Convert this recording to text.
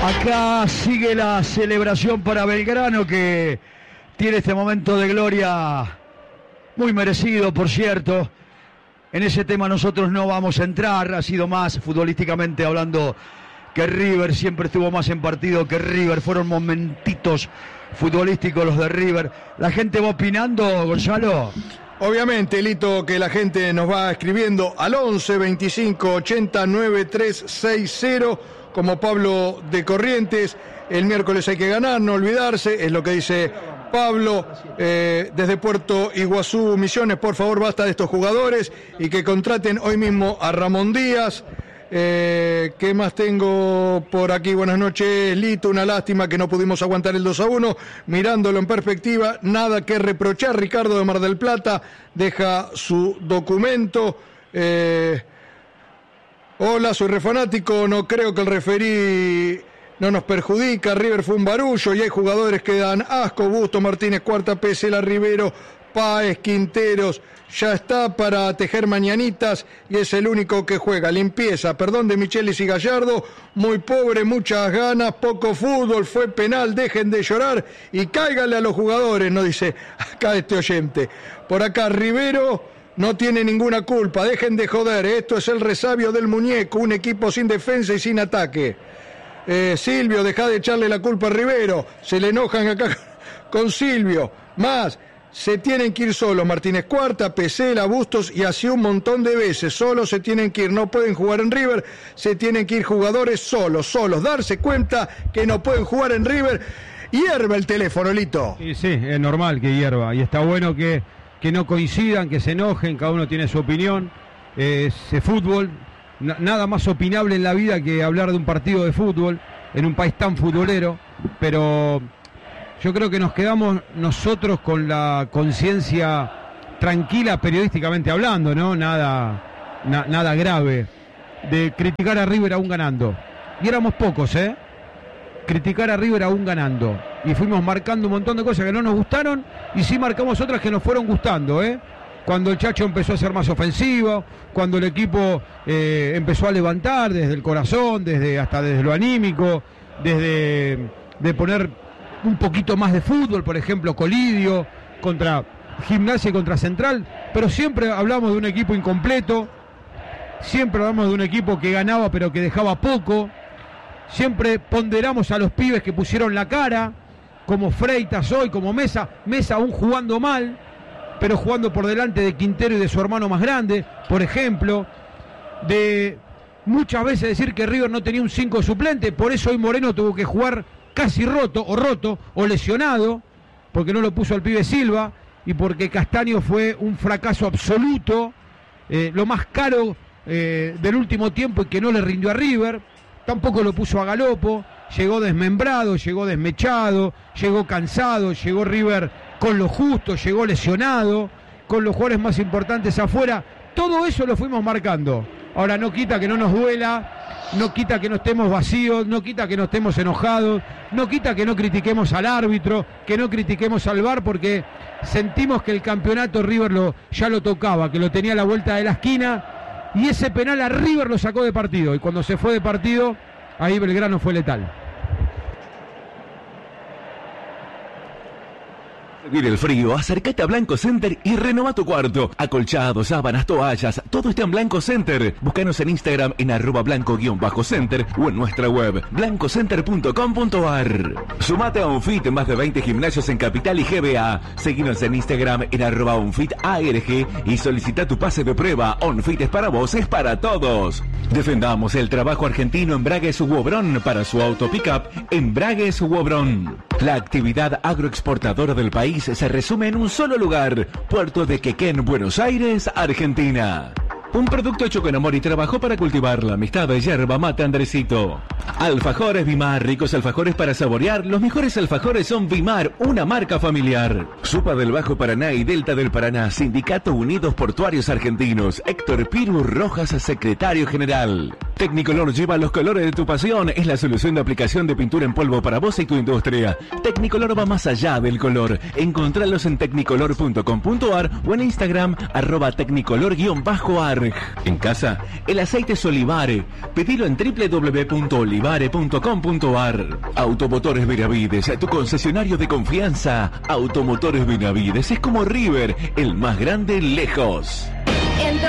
Acá sigue la celebración para Belgrano, que tiene este momento de gloria muy merecido, por cierto. En ese tema nosotros no vamos a entrar, ha sido más futbolísticamente hablando que River, siempre estuvo más en partido que River, fueron momentitos futbolísticos los de River. ¿La gente va opinando, Gonzalo? Obviamente, Lito, que la gente nos va escribiendo al 11 25 80 9360, como Pablo de Corrientes. El miércoles hay que ganar, no olvidarse, es lo que dice Pablo. Desde Puerto Iguazú, Misiones, por favor, basta de estos jugadores y que contraten hoy mismo a Ramón Díaz. ¿Qué más tengo por aquí? Buenas noches, Lito, una lástima que no pudimos aguantar el 2-1, mirándolo en perspectiva, nada que reprochar. Ricardo de Mar del Plata deja su documento. Hola, soy refanático, no creo que el referí no nos perjudica. River fue un barullo y hay jugadores que dan asco. Busto, Martínez, Cuarta, Pesela, Rivero, Páez, Quinteros. Ya está para tejer mañanitas y es el único que juega. Limpieza, perdón de Michelis y Gallardo, muy pobre, muchas ganas, poco fútbol, fue penal, dejen de llorar y cáiganle a los jugadores, nos dice acá este oyente. Por acá Rivero no tiene ninguna culpa, dejen de joder, esto es el resabio del muñeco, un equipo sin defensa y sin ataque. Silvio, deja de echarle la culpa a Rivero, se le enojan acá con Silvio, más. Se tienen que ir solos, Martínez Cuarta, Pesela, Bustos y así un montón de veces. Solos se tienen que ir, no pueden jugar en River, se tienen que ir jugadores solos, darse cuenta que no pueden jugar en River. Hierva el teléfono, Lito. Sí, es normal que hierva y está bueno que no coincidan, que se enojen, cada uno tiene su opinión. Ese fútbol, nada más opinable en la vida que hablar de un partido de fútbol en un país tan futbolero, pero yo creo que nos quedamos nosotros con la conciencia tranquila periodísticamente hablando, ¿no? Nada grave de criticar a River aún ganando. Y éramos pocos, criticar a River aún ganando. Y fuimos marcando un montón de cosas que no nos gustaron y sí marcamos otras que nos fueron gustando, Cuando el Chacho empezó a ser más ofensivo, cuando el equipo empezó a levantar desde el corazón, hasta desde lo anímico, desde de poner un poquito más de fútbol, por ejemplo, Colidio contra Gimnasia y contra Central, pero siempre hablamos de un equipo incompleto, siempre hablamos de un equipo que ganaba pero que dejaba poco, siempre ponderamos a los pibes que pusieron la cara, como Freitas hoy, como Mesa aún jugando mal, pero jugando por delante de Quintero y de su hermano más grande, por ejemplo, de muchas veces decir que River no tenía un 5 suplente, por eso hoy Moreno tuvo que jugar casi roto o lesionado, porque no lo puso al pibe Silva y porque Castaño fue un fracaso absoluto, lo más caro del último tiempo y que no le rindió a River. Tampoco lo puso a Galopo, llegó desmembrado, llegó desmechado, llegó cansado, llegó River con lo justo, llegó lesionado, con los jugadores más importantes afuera. Todo eso lo fuimos marcando. Ahora no quita que no nos duela, no quita que no estemos vacíos, no quita que no estemos enojados, no quita que no critiquemos al árbitro, que no critiquemos al VAR, porque sentimos que el campeonato River ya lo tocaba, que lo tenía a la vuelta de la esquina, y ese penal a River lo sacó de partido, y cuando se fue de partido, ahí Belgrano fue letal. Vive el frío, acércate a Blanco Center y renova tu cuarto. Acolchados, sábanas, toallas, todo está en Blanco Center. Búscanos en Instagram en @blanco_center o en nuestra web blancocenter.com.ar. Sumate a UNFIT, más de 20 gimnasios en Capital y GBA. Seguinos en Instagram en @UNFITARG y solicita tu pase de prueba. UNFIT es para vos, es para todos. Defendamos el trabajo argentino en Bragues Huobrón para su auto pickup en Bragues Huobrón. La actividad agroexportadora del país se resume en un solo lugar, Puerto de Quequén, Buenos Aires, Argentina. Un producto hecho con amor y trabajo para cultivar la amistad de yerba mate Andresito. Alfajores Vimar, ricos alfajores para saborear. Los mejores alfajores son Vimar, una marca familiar. Supa del Bajo Paraná y Delta del Paraná, Sindicato Unidos Portuarios Argentinos. Héctor Piru Rojas, secretario general. Tecnicolor lleva los colores de tu pasión. Es la solución de aplicación de pintura en polvo para vos y tu industria. Tecnicolor va más allá del color. Encontralos en tecnicolor.com.ar o en Instagram @tecnicolor_arg. En casa, el aceite es Olivare. Pedilo en www.olivare.com.ar. Automotores Benavides, tu concesionario de confianza. Automotores Benavides es como River, el más grande lejos.